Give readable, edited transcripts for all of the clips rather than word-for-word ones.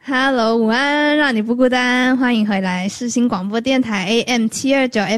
Hello， 午安，让你不孤单，欢迎回来世新广播电台 AM729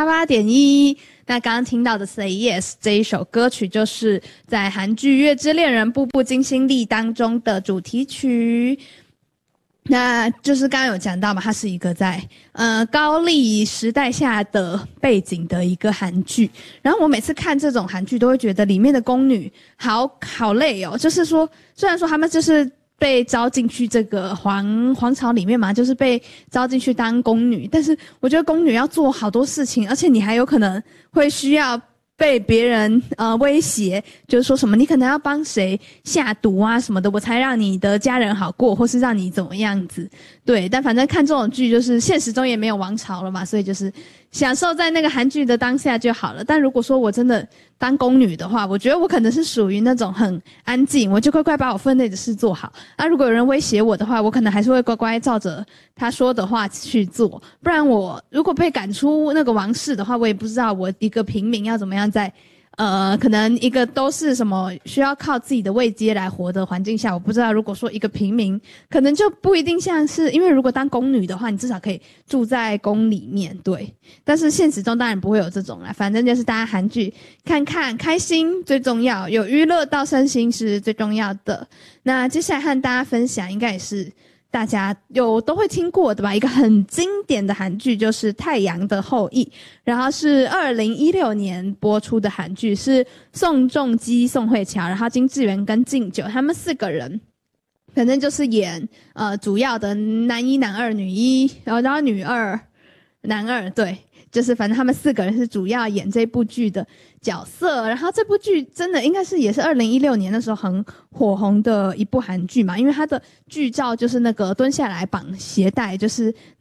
FM88.1。那刚刚听到的 Say Yes 这一首歌曲，就是在韩剧《月之恋人》步步惊心力当中的主题曲。那就是刚刚有讲到嘛，它是一个在高丽时代下的背景的一个韩剧。然后我每次看这种韩剧，都会觉得里面的宫女好累哦。就是说，虽然说他们就是被招进去这个皇朝里面嘛，就是被招进去当宫女，但是我觉得宫女要做好多事情，而且你还有可能会需要被别人威胁，就是说什么你可能要帮谁下毒啊什么的，我才让你的家人好过，或是让你怎么样子。对，但反正看这种剧就是现实中也没有王朝了嘛，所以就是享受在那个韩剧的当下就好了。但如果说我真的当宫女的话，我觉得我可能是属于那种很安静，我就乖乖把我分内的事做好。那如果有人威胁我的话，我可能还是会乖乖照着他说的话去做。不然我如果被赶出那个王室的话，我也不知道我一个平民要怎么样在可能一个都是什么需要靠自己的位阶来活的环境下，我不知道如果说一个平民可能就不一定像是，因为如果当宫女的话，你至少可以住在宫里面，对。但是现实中当然不会有这种啦，反正就是大家韩剧看看开心最重要，有娱乐到身心是最重要的。那接下来和大家分享应该也是大家都会听过的吧，一个很经典的韩剧就是《太阳的后裔》，然后是2016年播出的韩剧，是宋仲基、宋慧乔，然后金智媛跟敬九他们4个人，反正就是演主要的男一、男二、女一，然后女二、男二，对，就是反正他们4个人是主要演这部剧的角色。然后这部剧真的应该是也是2016年的时候很火红的一部韩剧嘛，因为它的剧照就是那个蹲下来绑鞋带，就是